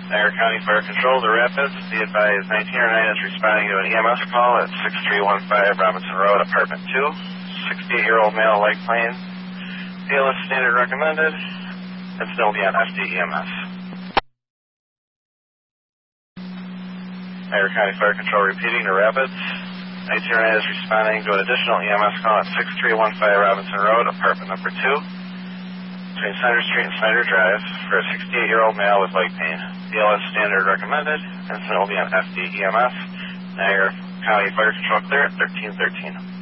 Niagara County Fire Control, the Rapids. Be advised, 1909 is responding to an EMS call at 6315 Robinson Road, Apartment 2. 68-year-old male, leg plane. BLS standard recommended. And still be on FDEMS. Niagara County Fire Control repeating to Rapids. 1909 is responding to an additional EMS call at 6315 Robinson Road, Apartment number 2. Between Center Street and Snyder Drive for a 68-year-old male with leg pain. BLS standard recommended. Incident will be on FDEMS. Niagara County Fire Control clear at 1313.